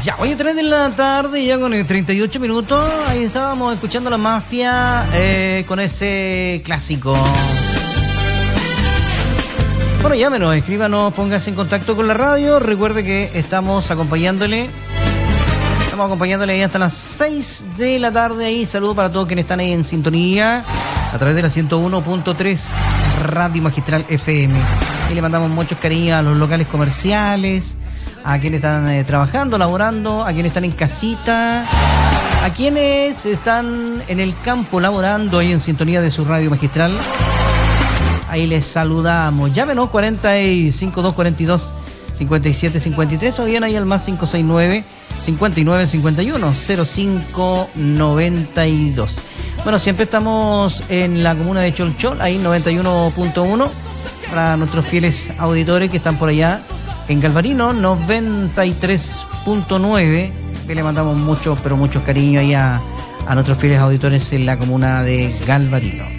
Ya, hoy a 3 de la tarde, ya con el 38 minutos, ahí estábamos escuchando La Mafia con ese clásico. Bueno, llámenos, escríbanos, póngase en contacto con la radio. Recuerde que estamos acompañándole ahí hasta las 6 de la tarde. Ahí saludos para todos quienes están ahí en sintonía a través de la 101.3 Radio Magistral FM. Y le mandamos muchos cariños a los locales comerciales, a quienes están trabajando, laborando, a quienes están en casita, a quienes están en el campo laborando ahí en sintonía de su Radio Magistral. Ahí les saludamos. Llámenos 45-242-5753 o bien ahí al más 569-5951-0592. Bueno, siempre estamos en la comuna de Cholchol, ahí 91.1, para nuestros fieles auditores que están por allá en Galvarino, 93.9, que le mandamos muchos, pero muchos cariños ahí a nuestros fieles auditores en la comuna de Galvarino.